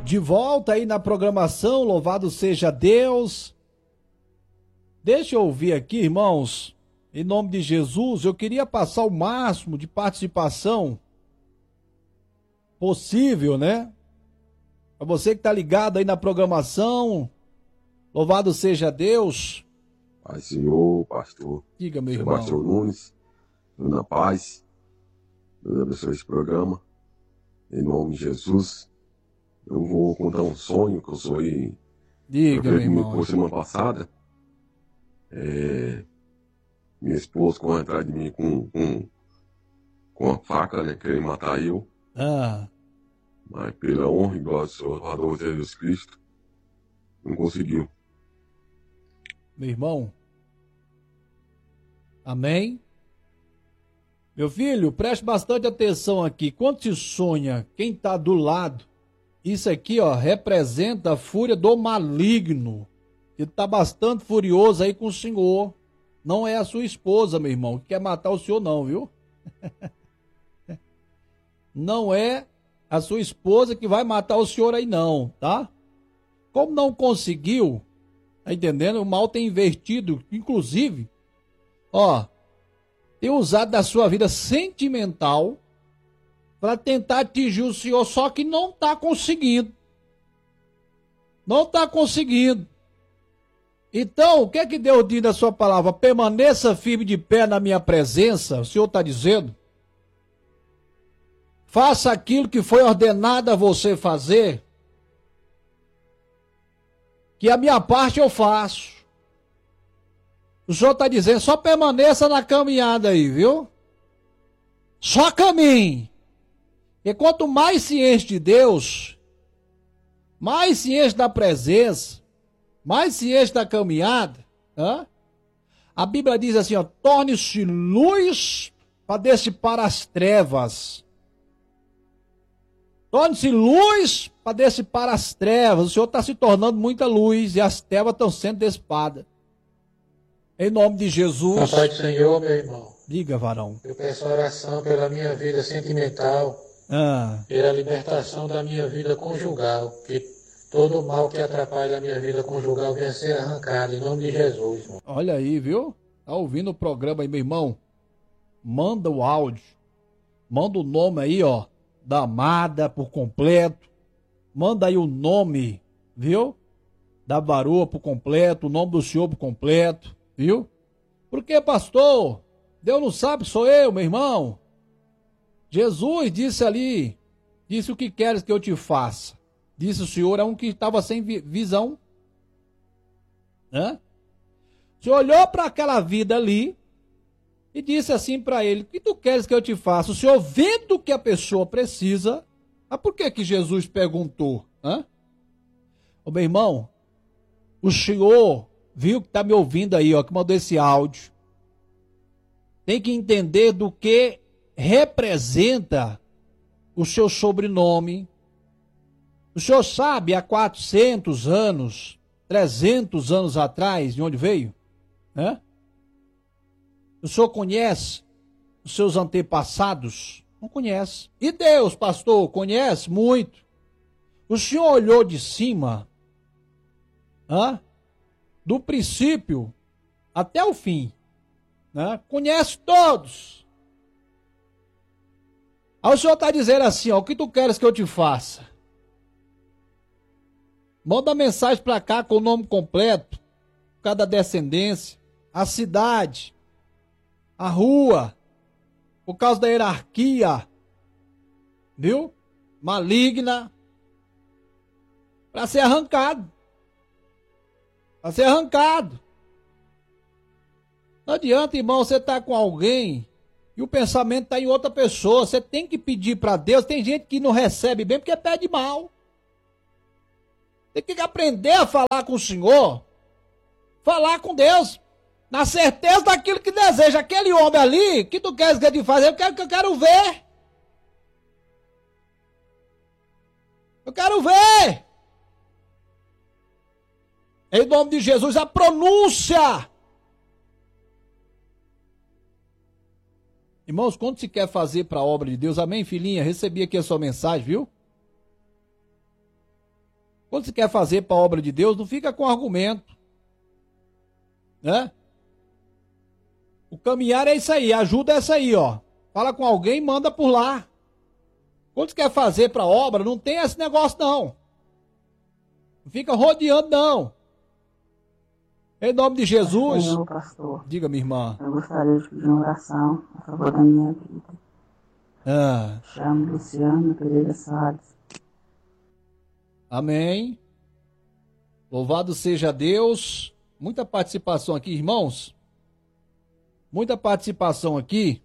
De volta aí na programação, louvado seja Deus. Deixa eu ouvir aqui, irmãos, em nome de Jesus, eu queria passar o máximo de participação possível, né? Para você que tá ligado aí na programação, louvado seja Deus. Pai, Senhor, pastor. Diga, meu Sebastião irmão. Nunes, na paz. Deus abençoe esse programa. Em nome de Jesus. Eu vou contar um sonho que eu sonhei. Diga, meu irmão. Por semana passada. Minha esposa correu atrás de mim com a faca, né? Querendo matar eu. Mas pela honra e glória do Senhor, Salvador Jesus Cristo, não conseguiu. Meu irmão. Amém? Meu filho, preste bastante atenção aqui. Quando se sonha quem está do lado, isso aqui, ó, representa a fúria do maligno. Ele está bastante furioso aí com o senhor. Não é a sua esposa, meu irmão, que quer matar o senhor não, viu? Não é a sua esposa que vai matar o senhor aí não, tá? Como não conseguiu, tá entendendo? O mal tem invertido, inclusive, ó, tem usado da sua vida sentimental para tentar atingir o senhor, só que não está conseguindo. Não está conseguindo. Então, o que é que Deus diz na sua palavra? Permaneça firme de pé na minha presença, o Senhor está dizendo. Faça aquilo que foi ordenado a você fazer, que a minha parte eu faço. O Senhor está dizendo, só permaneça na caminhada aí, viu? Só caminhe. E quanto mais se enche de Deus, mais se enche da presença, mais se enche da caminhada, a Bíblia diz assim, ó, torne-se luz para dissipar as trevas. Torne-se luz para dissipar as trevas. O Senhor está se tornando muita luz e as trevas estão sendo dissipadas. Em nome de Jesus. Pai do Senhor, meu irmão. Diga, varão. Eu peço oração pela minha vida sentimental, pela libertação da minha vida conjugal, que todo mal que atrapalha a minha vida conjugal venha ser arrancado, em nome de Jesus. Irmão. Olha aí, viu? Tá ouvindo o programa aí, meu irmão? Manda o áudio. Manda o nome aí, ó, da amada por completo. Manda aí o nome, viu? Da varoa por completo, o nome do senhor por completo, viu? Porque, pastor, Deus não sabe, sou eu, meu irmão. Jesus disse ali, disse o que queres que eu te faça. Disse o senhor, é um que estava sem visão. O senhor olhou para aquela vida ali e disse assim para ele, o que tu queres que eu te faça? O senhor vendo que a pessoa precisa, mas por que que Jesus perguntou? Ô meu irmão, o senhor viu que está me ouvindo aí, ó, que mandou esse áudio. Tem que entender do que representa o seu sobrenome. O senhor sabe, há 400 anos, 300 anos atrás, de onde veio? O senhor conhece os seus antepassados? Não conhece. E Deus, pastor, conhece muito. O senhor olhou de cima, do princípio até o fim, conhece todos. Aí o senhor está dizendo assim, ó, o que tu queres que eu te faça? Manda mensagem para cá com o nome completo, cada descendência, a cidade, a rua, por causa da hierarquia, viu? Maligna, para ser arrancado. Para ser arrancado. Não adianta, irmão, você tá com alguém e o pensamento está em outra pessoa. Você tem que pedir para Deus. Tem gente que não recebe bem porque pede mal. Tem que aprender a falar com o Senhor. Falar com Deus. Na certeza daquilo que deseja. Aquele homem ali, que tu queres que ele faça? Eu quero ver. Eu quero ver. Em nome de Jesus, a pronúncia. Irmãos, quando se quer fazer para a obra de Deus, amém, filhinha? Recebi aqui a sua mensagem, viu? Quando você quer fazer para a obra de Deus, não fica com argumento. Né? O caminhar é isso aí, ajuda é essa aí, ó. Fala com alguém, manda por lá. Quando você quer fazer para a obra, não tem esse negócio não. Não fica rodeando não. Em nome de Jesus. Senhor, pastor. Diga, minha irmã. Eu gostaria de pedir uma oração a favor da minha vida. Chamo Luciano Pereira Salles. Amém. Louvado seja Deus. Muita participação aqui, irmãos. Muita participação aqui.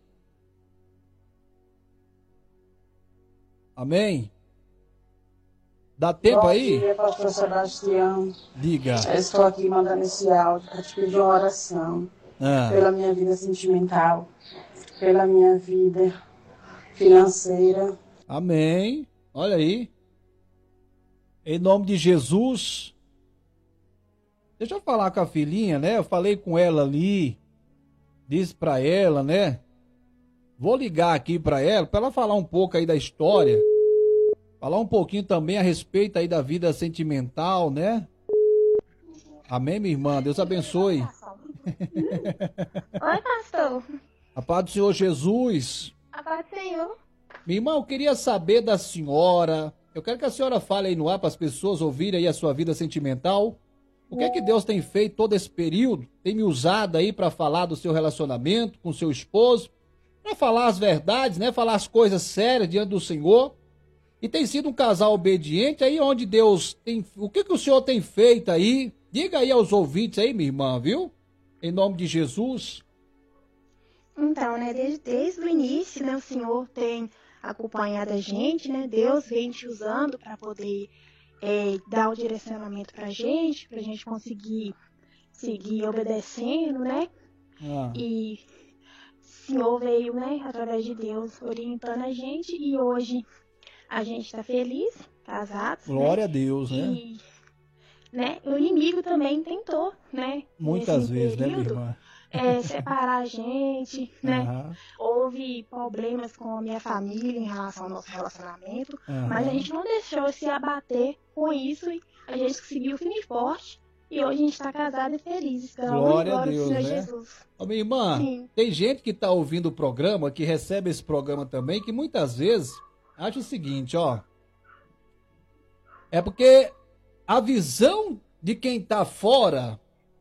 Amém. Dá tempo aí? Bom dia, pastor Sebastião. Diga. Eu estou aqui mandando esse áudio para te pedir uma oração. Pela minha vida sentimental. Pela minha vida financeira. Amém. Olha aí. Em nome de Jesus. Deixa eu falar com a filhinha, né? Eu falei com ela ali. Disse pra ela, né? Vou ligar aqui pra ela falar um pouco aí da história. Falar um pouquinho também a respeito aí da vida sentimental, né? Amém, minha irmã? Deus abençoe. Oi, pastor. A paz do Senhor Jesus. A paz do Senhor. Minha irmã, eu queria saber da senhora. Eu quero que a senhora fale aí no ar para as pessoas ouvirem aí a sua vida sentimental. O que é que Deus tem feito todo esse período? Tem me usado aí para falar do seu relacionamento com seu esposo, para falar as verdades, né? Falar as coisas sérias diante do Senhor. E tem sido um casal obediente aí onde Deus tem... O que o Senhor tem feito aí? Diga aí aos ouvintes aí, minha irmã, viu? Em nome de Jesus. Então, né, desde o início, né, o Senhor tem acompanhado a gente, né? Deus vem te usando para poder dar o direcionamento pra gente conseguir seguir obedecendo, né? E o Senhor veio, né, através de Deus, orientando a gente, e hoje a gente está feliz, casados. Glória, né? a Deus, né? E, né, o inimigo também tentou, né? Muitas vezes, período, né, minha irmã? Separar a gente, né? Houve problemas com a minha família em relação ao nosso relacionamento, mas a gente não deixou se abater com isso e a gente conseguiu firme e forte. E hoje a gente está casado e feliz. Glória a Deus, Senhor, né? Jesus. Ô, minha irmã, sim, tem gente que está ouvindo o programa, que recebe esse programa também, que muitas vezes acha o seguinte, ó. É porque a visão de quem está fora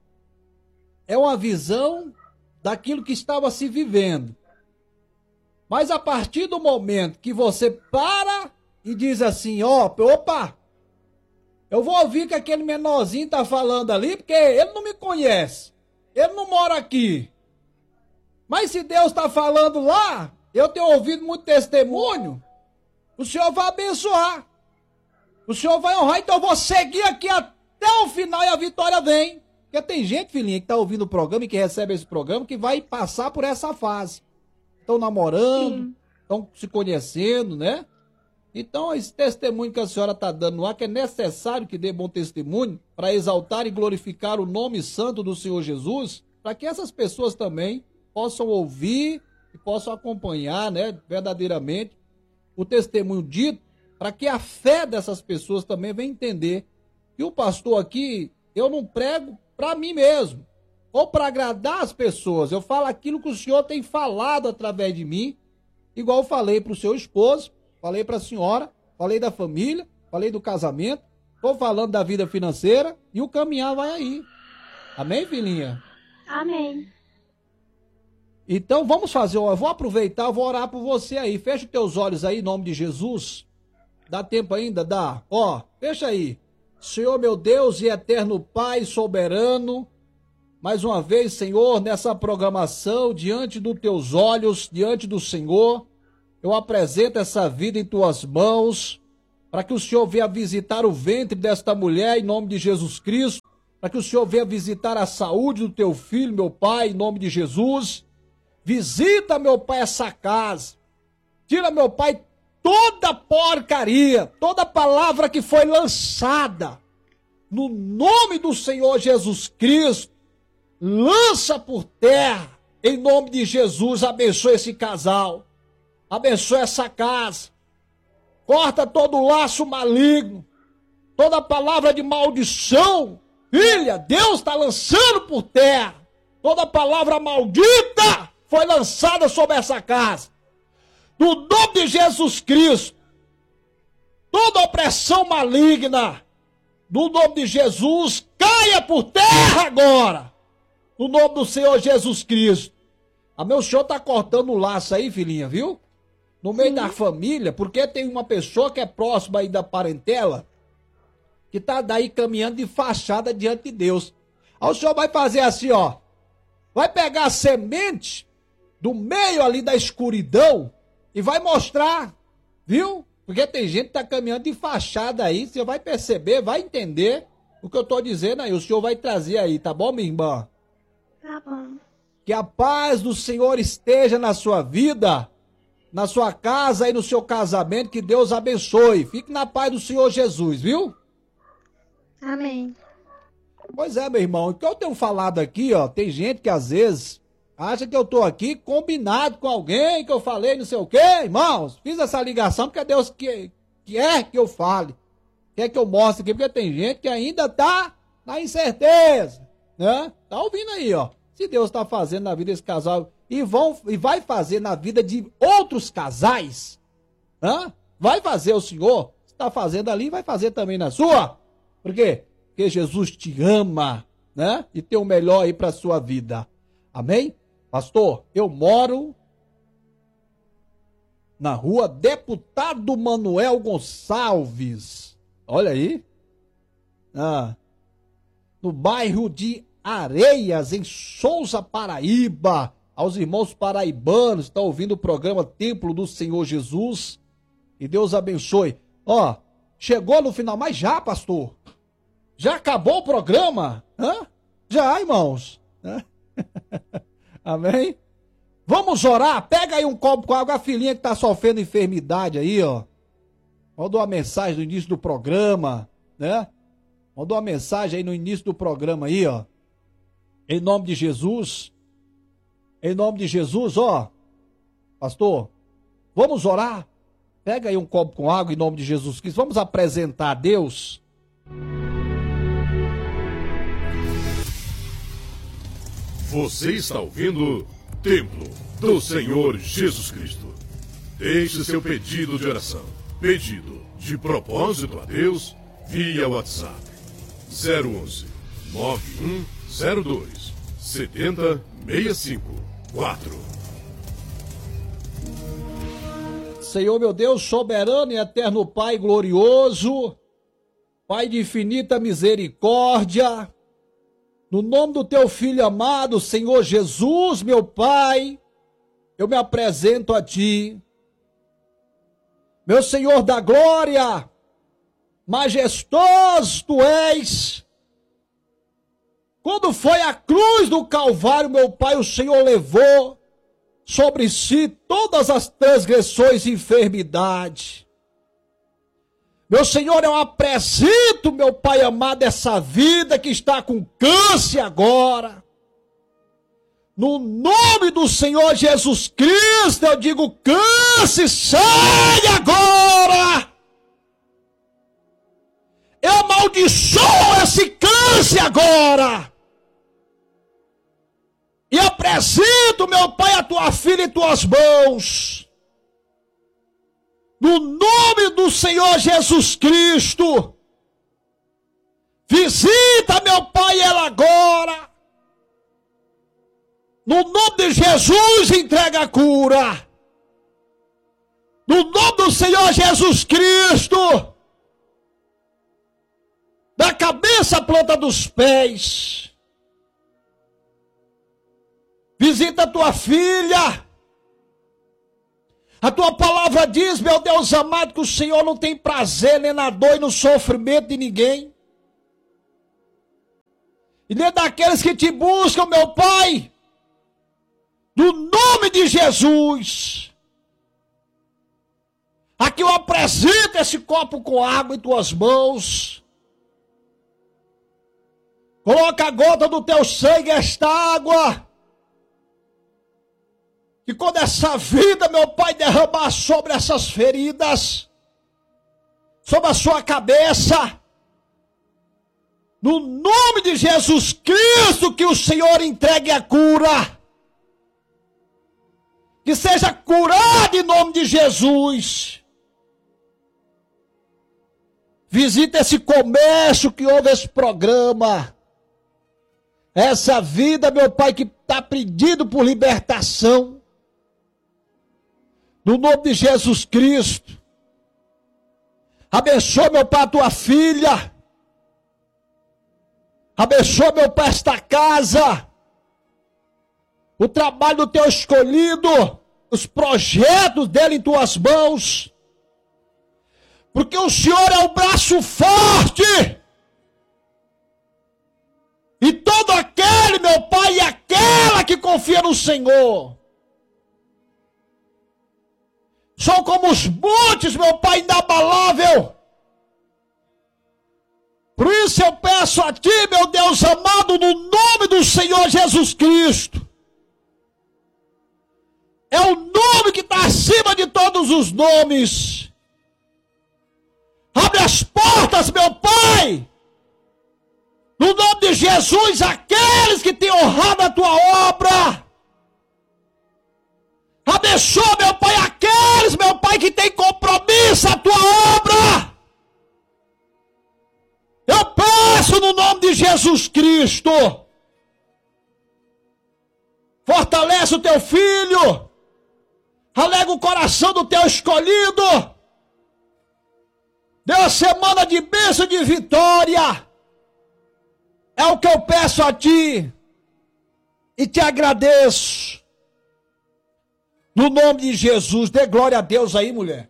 é uma visão daquilo que estava se vivendo. Mas a partir do momento que você para e diz assim, ó, opa, eu vou ouvir que aquele menorzinho tá falando ali, porque ele não me conhece, ele não mora aqui. Mas se Deus está falando lá, eu tenho ouvido muito testemunho, o Senhor vai abençoar. O Senhor vai honrar, então eu vou seguir aqui até o final e a vitória vem. Porque tem gente, filhinha, que tá ouvindo o programa e que recebe esse programa que vai passar por essa fase. Estão namorando, estão se conhecendo, né? Então, esse testemunho que a senhora está dando no ar, que é necessário que dê bom testemunho para exaltar e glorificar o nome santo do Senhor Jesus, para que essas pessoas também possam ouvir e possam acompanhar, né, verdadeiramente o testemunho dito, para que a fé dessas pessoas também venha entender que o pastor aqui, eu não prego para mim mesmo, ou para agradar as pessoas. Eu falo aquilo que o Senhor tem falado através de mim, igual eu falei para o seu esposo, falei para a senhora, falei da família, falei do casamento, estou falando da vida financeira e o caminhar vai aí. Amém, filhinha? Amém. Então vamos fazer, eu vou aproveitar, eu vou orar por você aí. Fecha os teus olhos aí em nome de Jesus. Dá tempo ainda? Dá. Ó, fecha aí. Senhor meu Deus e eterno Pai soberano, mais uma vez, Senhor, nessa programação, diante dos teus olhos, diante do Senhor, eu apresento essa vida em tuas mãos, para que o Senhor venha visitar o ventre desta mulher, em nome de Jesus Cristo, para que o Senhor venha visitar a saúde do teu filho, meu Pai, em nome de Jesus. Visita, meu Pai, essa casa. Tira, meu Pai, toda porcaria, toda palavra que foi lançada, no nome do Senhor Jesus Cristo, lança por terra, em nome de Jesus. Abençoe esse casal, abençoe essa casa, corta todo o laço maligno, toda palavra de maldição, filha, Deus está lançando por terra. Toda palavra maldita foi lançada sobre essa casa. No nome de Jesus Cristo, toda opressão maligna, no nome de Jesus, caia por terra agora. No nome do Senhor Jesus Cristo. A meu senhor tá cortando o laço aí, filhinha, viu? No meio da família, porque tem uma pessoa que é próxima aí da parentela, que tá daí caminhando de fachada diante de Deus. Aí o senhor vai fazer assim, ó. Vai pegar a semente do meio ali da escuridão e vai mostrar, viu? Porque tem gente que tá caminhando de fachada aí, você vai perceber, vai entender o que eu tô dizendo aí. O senhor vai trazer aí, tá bom, minha irmã? Tá bom. Que a paz do Senhor esteja na sua vida, na sua casa e no seu casamento, que Deus abençoe. Fique na paz do Senhor Jesus, viu? Amém. Pois é, meu irmão, o que eu tenho falado aqui, ó, tem gente que às vezes acha que eu tô aqui combinado com alguém, que eu falei não sei o quê, irmãos. Fiz essa ligação porque é Deus que quer que eu fale, quer que eu mostre aqui, porque tem gente que ainda tá na incerteza, né? Tá ouvindo aí, ó. Se Deus tá fazendo na vida desse casal e vai fazer na vida de outros casais, né? Vai fazer o Senhor, está fazendo ali, vai fazer também na sua. Por quê? Porque Jesus te ama, né? E tem o melhor aí para sua vida. Amém? Pastor, eu moro na rua Deputado Manuel Gonçalves. Olha aí. No bairro de Areias, em Souza, Paraíba. Aos irmãos paraibanos que estão ouvindo o programa Templo do Senhor Jesus. E Deus abençoe. Ó, chegou no final, mas já, pastor? Já acabou o programa? Hã? Já, irmãos. Amém? Vamos orar? Pega aí um copo com água, a filhinha que está sofrendo enfermidade aí, ó. Mandou uma mensagem no início do programa, né? Mandou uma mensagem aí no início do programa aí, ó. Em nome de Jesus. Em nome de Jesus, ó. Pastor, vamos orar? Pega aí um copo com água em nome de Jesus Cristo. Vamos apresentar a Deus. Você está ouvindo Templo do Senhor Jesus Cristo. Deixe seu pedido de oração, pedido de propósito a Deus via WhatsApp 011 9102 70654. Senhor meu Deus, soberano e eterno Pai glorioso, Pai de infinita misericórdia, no nome do teu Filho amado, Senhor Jesus, meu Pai, eu me apresento a ti. Meu Senhor da glória, majestoso tu és. Quando foi a cruz do Calvário, meu Pai, o Senhor levou sobre si todas as transgressões e enfermidade. Meu Senhor, eu apresento, meu Pai amado, essa vida que está com câncer agora. No nome do Senhor Jesus Cristo, eu digo, câncer, sai agora! Eu amaldiçoo esse câncer agora! E apresento, meu Pai, a tua filha em tuas mãos. No nome do Senhor Jesus Cristo. Visita, meu Pai, ela agora. No nome de Jesus, entrega a cura. No nome do Senhor Jesus Cristo. Da cabeça à planta dos pés. Visita a tua filha. A tua palavra diz, meu Deus amado, que o Senhor não tem prazer nem na dor e no sofrimento de ninguém. E nem daqueles que te buscam, meu Pai. No nome de Jesus. Aqui eu apresento esse copo com água em tuas mãos. Coloca a gota do teu sangue, esta água. Que quando essa vida, meu Pai, derramar sobre essas feridas, sobre a sua cabeça, No nome de Jesus Cristo, que o Senhor entregue a cura. Que seja curado em nome de Jesus. Visita esse comércio que ouve esse programa. Essa vida, meu Pai, que está pedindo por libertação. No nome de Jesus Cristo. Abençoa, meu Pai, a tua filha. Abençoa, meu Pai, esta casa. O trabalho do teu escolhido. Os projetos dele em tuas mãos. Porque o Senhor é o braço forte. E todo aquele, meu Pai, e aquela que confia no Senhor. São como os montes, meu Pai, inabalável. Por isso eu peço a Ti, meu Deus amado, no nome do Senhor Jesus Cristo. É o nome que está acima de todos os nomes. Abre as portas, meu Pai. No nome de Jesus, aqueles que têm honrado a Tua obra. Abençoa, meu Pai, aqueles, meu Pai, que têm compromisso a Tua obra. Eu peço no nome de Jesus Cristo. Fortalece o Teu filho. Alega o coração do Teu escolhido. Dê uma semana de bênção e de vitória. É o que eu peço a Ti. E te agradeço. No nome de Jesus. Dê glória a Deus aí, mulher.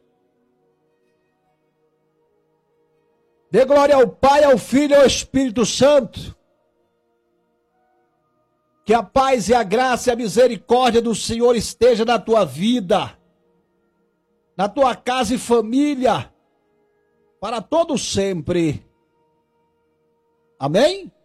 Dê glória ao Pai, ao Filho e ao Espírito Santo. Que a paz e a graça e a misericórdia do Senhor esteja na tua vida. Na tua casa e família. Para todo sempre. Amém?